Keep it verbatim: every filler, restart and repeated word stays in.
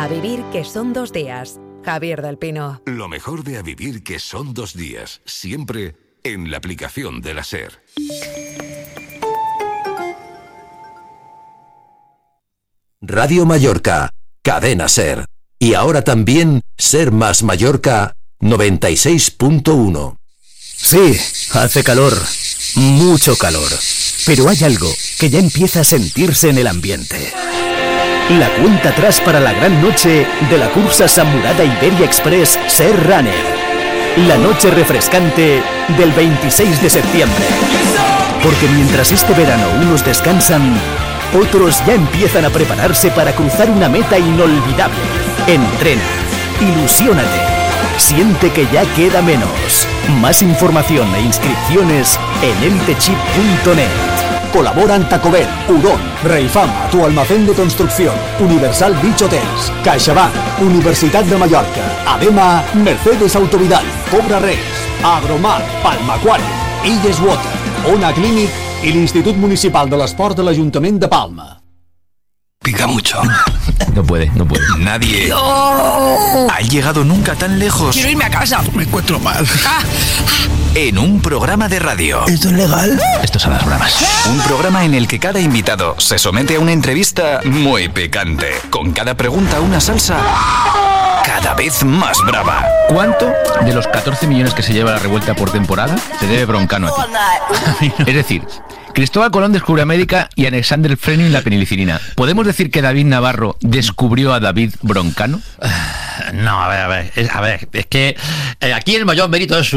A vivir que son dos días. Javier del Pino. Lo mejor de A vivir que son dos días. Siempre en la aplicación de la SER. Radio Mallorca, Cadena SER. Y ahora también SER más Mallorca noventa y seis punto uno. Sí, hace calor, mucho calor. Pero hay algo que ya empieza a sentirse en el ambiente. La cuenta atrás para la gran noche de la cursa Samurada Iberia Express SER Runner. La noche refrescante del veintiséis de septiembre. Porque mientras este verano unos descansan, otros ya empiezan a prepararse para cruzar una meta inolvidable. Entrena, ilusiónate, siente que ya queda menos. Más información e inscripciones en elitechip punto net. Colaboran Tacobel, Udon, Reifama, tu almacén de construcción, Universal Beach Hotels, CaixaBank, Universitat de Mallorca, Adema, Mercedes Autovidal, Cobra Res, Agromar, Palmaquari, Illes Water, Ona Clinic y l'Institut Municipal de l'Esport de l'Ajuntament de Palma. Pica mucho. No puede, no puede. Nadie ¡Oh! ha llegado nunca tan lejos. Quiero irme a casa. Me encuentro mal. Ah, ah. En un programa de radio. ¿Esto es legal? Esto son las bromas. Un programa en el que cada invitado se somete a una entrevista muy picante. Con cada pregunta una salsa cada vez más brava. ¿Cuánto de los catorce millones que se lleva la revuelta por temporada se debe Broncano a ti? Es decir, Cristóbal Colón descubrió América y Alexander Fleming la penicilina. ¿Podemos decir que David Navarro descubrió a David Broncano? No, a ver, a ver, es, a ver, es que eh, aquí el mayor mérito es su